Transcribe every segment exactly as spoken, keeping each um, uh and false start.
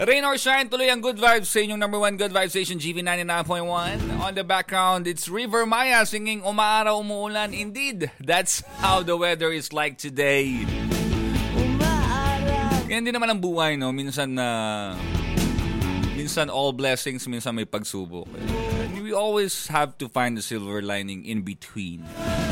Rain or shine, tuloy ang good vibes sa inyong number one good vibes station, G V ninety-nine point one. On the background, it's River Maya singing Umaaraw, Umuulan. Indeed, that's how the weather is like today. Kaya hindi naman ang buhay, no? Minsan na... Uh, minsan all blessings, minsan may pagsubok. And we always have to find the silver lining in between.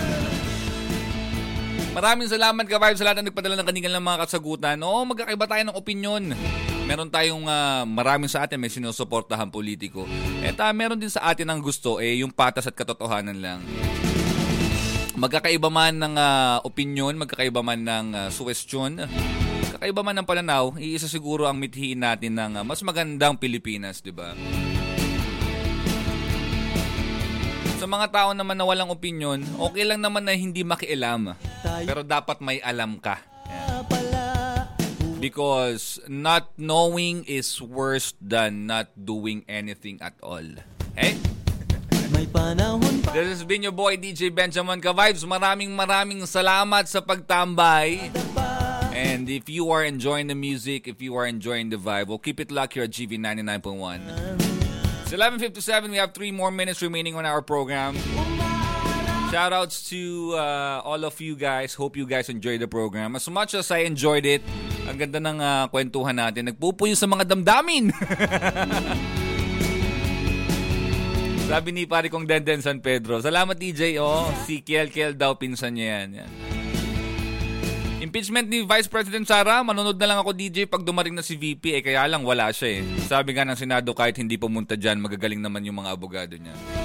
Maraming salamat ka-vibes sa lahat na nagpadala ng kanilang mga kasagutan. Oo, magkakaiba tayo ng opinion. Meron tayong uh, maraming sa atin may sinusuportahan politiko. At uh, meron din sa atin ang gusto, eh, yung patas at katotohanan lang. Magkakaiba man ng uh, opinion, magkakaiba man ng uh, suwestyon, magkakaiba man ng pananaw, iisa siguro ang mithiin natin ng uh, mas magandang Pilipinas, di ba? Sa mga tao naman na walang opinion, okay lang naman na hindi makialam. Pero dapat may alam ka. Yeah. Because not knowing is worse than not doing anything at all. Eh? This has been your boy D J Benjamin Ka-Vibes. Maraming maraming salamat sa pagtambay. And if you are enjoying the music, if you are enjoying the vibe, we'll keep it locked here at G V ninety-nine point one. It's eleven fifty-seven. We have three more minutes remaining on our program. Shoutouts to uh, all of you guys. Hope you guys enjoyed the program. As much as I enjoyed it, ang ganda ng uh, kwentuhan natin. Nagpupuyo sa mga damdamin. Sabi ni pare kong Denden San Pedro. Salamat D J. Oh, si Kiel Kiel daw, pinsan niya yan. yan. Impeachment ni Vice President Sara, manonood na lang ako D J pag dumating na si V P, eh kaya lang wala siya eh. Sabi nga ng Senado kahit hindi pumunta dyan, magagaling naman yung mga abogado niya.